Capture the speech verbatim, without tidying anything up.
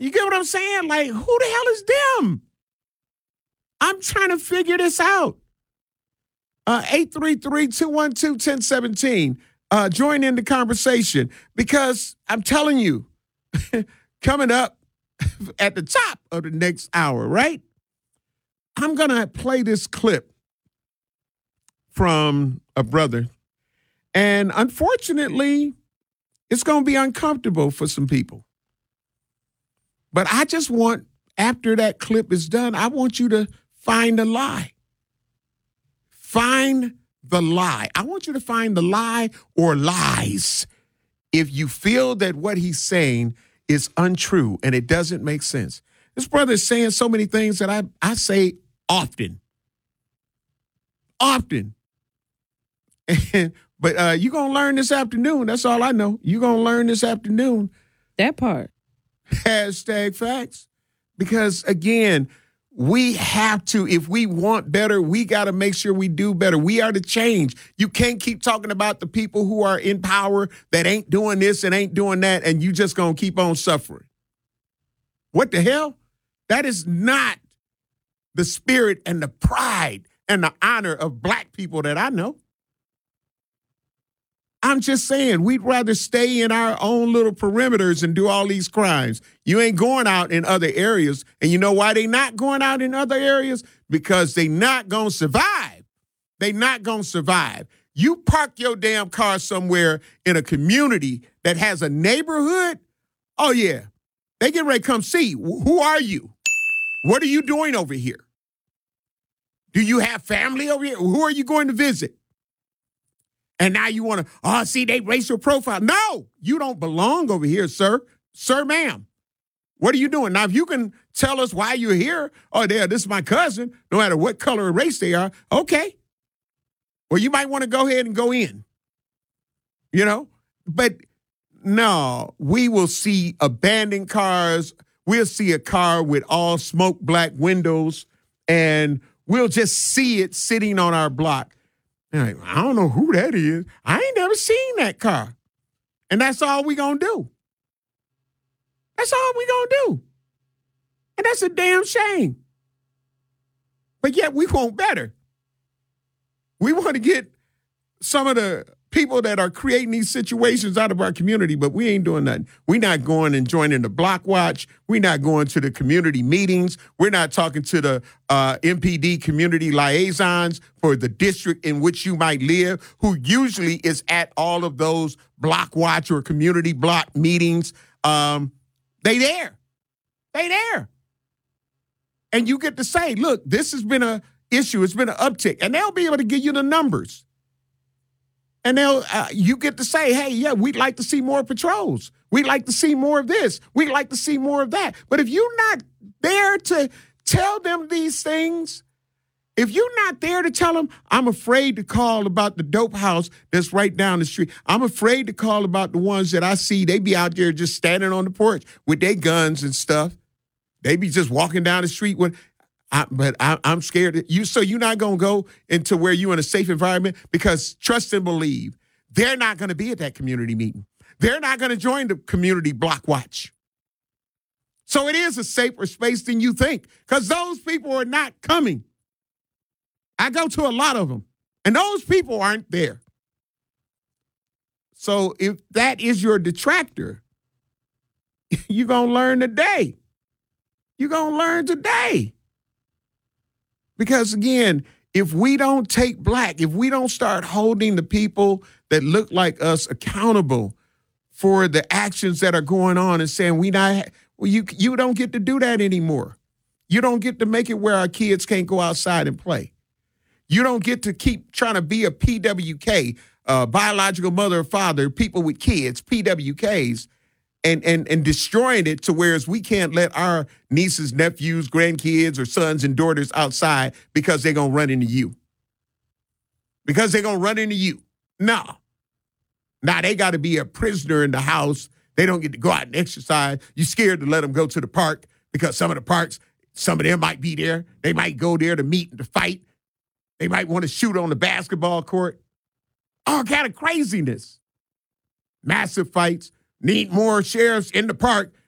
You get what I'm saying? Like, who the hell is them? I'm trying to figure this out. Uh, eight three three, two one two, one zero one seven. Uh, join in the conversation because I'm telling you, coming up at the top of the next hour, right? I'm going to play this clip from a brother. And unfortunately, it's going to be uncomfortable for some people. But I just want, after that clip is done, I want you to find a lie. Find the lie. I want you to find the lie or lies if you feel that what he's saying is untrue and it doesn't make sense. This brother is saying so many things that I, I say often. Often. And, but uh, you're going to learn this afternoon. That's all I know. You're going to learn this afternoon. That part. Hashtag facts. Because, again, we have to, if we want better, we got to make sure we do better. We are the change. You can't keep talking about the people who are in power that ain't doing this and ain't doing that, and you just going to keep on suffering. What the hell? That is not the spirit and the pride and the honor of black people that I know. I'm just saying, we'd rather stay in our own little perimeters and do all these crimes. You ain't going out in other areas. And you know why they not going out in other areas? Because they not going to survive. They not going to survive. You park your damn car somewhere in a community that has a neighborhood. Oh, yeah. They get ready to come see. Who are you? What are you doing over here? Do you have family over here? Who are you going to visit? And now you want to, oh, see, they racial profile. No, you don't belong over here, sir. Sir, ma'am. What are you doing? Now, if you can tell us why you're here, oh, there, this is my cousin, no matter what color or race they are, okay. Well, you might want to go ahead and go in, you know? But no, we will see abandoned cars. We'll see a car with all smoke black windows, and we'll just see it sitting on our block. Like, I don't know who that is. I ain't never seen that car. And that's all we gonna do. That's all we gonna do. And that's a damn shame. But yet we want better. We want to get some of the people that are creating these situations out of our community, but we ain't doing nothing. We're not going and joining the block watch. We're not going to the community meetings. We're not talking to the uh, M P D community liaisons for the district in which you might live, who usually is at all of those block watch or community block meetings. Um, they there. They there. And you get to say, look, this has been an issue. It's been an uptick. And they'll be able to give you the numbers. And they'll, uh, you get to say, hey, yeah, we'd like to see more patrols. We'd like to see more of this. We'd like to see more of that. But if you're not there to tell them these things, if you're not there to tell them, I'm afraid to call about the dope house that's right down the street. I'm afraid to call about the ones that I see. They be out there just standing on the porch with their guns and stuff. They be just walking down the street with, I, but I, I'm scared. That you, so you're not going to go into where you're in a safe environment because trust and believe, they're not going to be at that community meeting. They're not going to join the community block watch. So it is a safer space than you think because those people are not coming. I go to a lot of them, and those people aren't there. So if that is your detractor, you're going to learn today. You're going to learn today. Because, again, if we don't take black, if we don't start holding the people that look like us accountable for the actions that are going on and saying we not, well, you you don't get to do that anymore. You don't get to make it where our kids can't go outside and play. You don't get to keep trying to be a P W K, uh, biological mother or father, people with kids, P W Ks, and, and, and destroying it to whereas we can't let our nieces, nephews, grandkids, or sons and daughters outside because they're going to run into you. Because they're going to run into you. No. Now, they got to be a prisoner in the house. They don't get to go out and exercise. You're scared to let them go to the park because some of the parks, some of them might be there. They might go there to meet and to fight. They might want to shoot on the basketball court. All kind of craziness. Massive fights. Need more sheriffs in the park